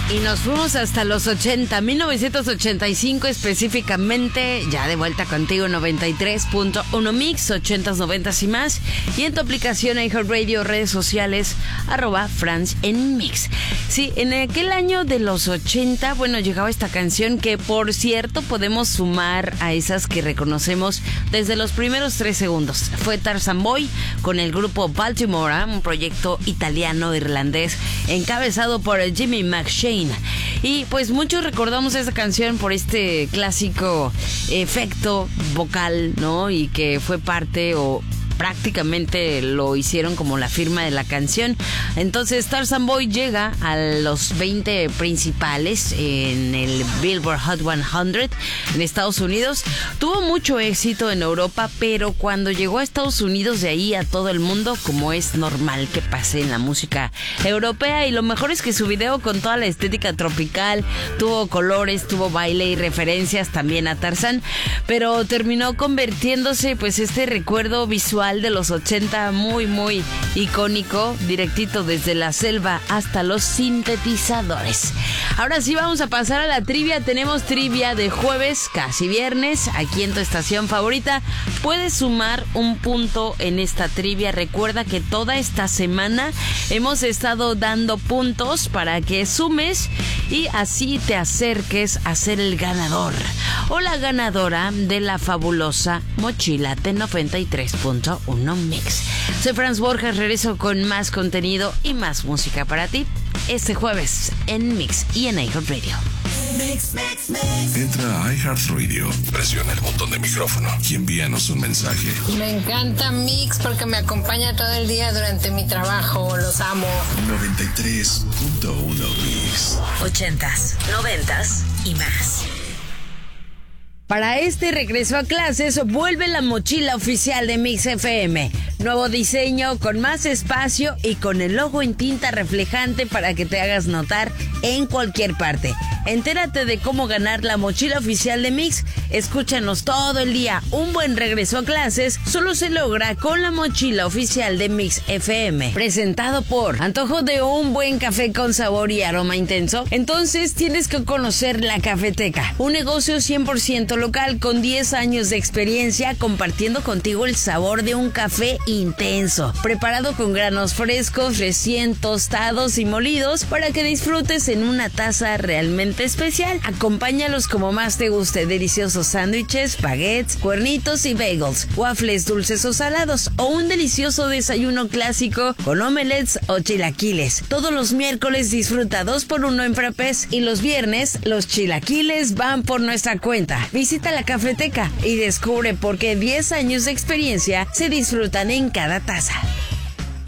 Y nos fuimos hasta los 80, 1985 específicamente, ya de vuelta contigo, 93.1 Mix, 80s, 90s y más. Y en tu aplicación iHeartRadio, redes sociales, @France en Mix. Sí, en aquel año de los 80, bueno, llegaba esta canción que, por cierto, podemos sumar a esas que reconocemos desde los primeros 3 segundos. Fue Tarzan Boy con el grupo Baltimore, un proyecto italiano-irlandés encabezado por Jimmy McShane. Y pues muchos recordamos esa canción por este clásico efecto vocal, ¿no? Y que fue parte o prácticamente lo hicieron como la firma de la canción. Entonces Tarzan Boy llega a los 20 principales en el Billboard Hot 100 en Estados Unidos. Tuvo mucho éxito en Europa, pero cuando llegó a Estados Unidos, de ahí a todo el mundo, como es normal que pase en la música europea. Y lo mejor es que su video, con toda la estética tropical, tuvo colores, tuvo baile y referencias también a Tarzan, pero terminó convirtiéndose pues este recuerdo visual de los 80 muy muy icónico, directito desde la selva hasta los sintetizadores. Ahora sí vamos a pasar a la trivia. Tenemos trivia de jueves, casi viernes, aquí en tu estación favorita. Puedes sumar un punto en esta trivia. Recuerda que toda esta semana hemos estado dando puntos para que sumes y así te acerques a ser el ganador o la ganadora de la fabulosa mochila de 93.1 Mix. Soy Franz Borges, regreso con más contenido y más música para ti este jueves en Mix y en iHeartRadio. Mix. Entra a iHeartRadio, presiona el botón de micrófono y envíanos un mensaje. Me encanta Mix porque me acompaña todo el día durante mi trabajo. Los amo. 93.1 Mix. 80s, 90s y más. Para este regreso a clases, vuelve la mochila oficial de Mix FM. Nuevo diseño, con más espacio y con el logo en tinta reflejante para que te hagas notar en cualquier parte. Entérate de cómo ganar la mochila oficial de Mix. Escúchanos todo el día. Un buen regreso a clases solo se logra con la mochila oficial de Mix FM. Presentado por Antojo de un buen café con sabor y aroma intenso. Entonces tienes que conocer La Cafeteca, un negocio 100% local con 10 años de experiencia compartiendo contigo el sabor de un café intenso, preparado con granos frescos, recién tostados y molidos para que disfrutes en una taza realmente especial. Acompáñalos como más te guste: deliciosos sándwiches, baguettes, cuernitos y bagels, waffles dulces o salados, o un delicioso desayuno clásico con omelets o chilaquiles. Todos los miércoles disfruta 2x1 en frappés y los viernes los chilaquiles van por nuestra cuenta. Visita La Cafeteca y descubre por qué 10 años de experiencia se disfrutan en cada taza.